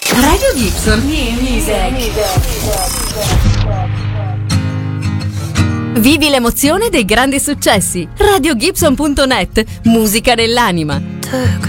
Radio Gibson. Vivi l'emozione dei grandi successi. RadioGibson.net. Musica nell'anima.